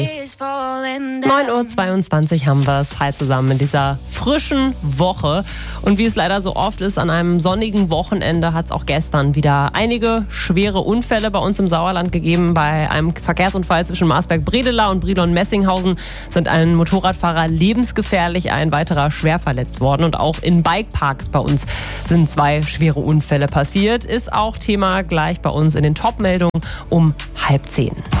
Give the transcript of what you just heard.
9:22 Uhr haben wir es. Hi zusammen in dieser frischen Woche. Und wie es leider so oft ist, an einem sonnigen Wochenende hat es auch gestern wieder einige schwere Unfälle bei uns im Sauerland gegeben. Bei einem Verkehrsunfall zwischen Marsberg-Bredelar und Brilon-Messinghausen sind ein Motorradfahrer lebensgefährlich, ein weiterer schwer verletzt worden. Und auch in Bikeparks bei uns sind 2 schwere Unfälle passiert. Ist auch Thema gleich bei uns in den Top-Meldungen um 9:30.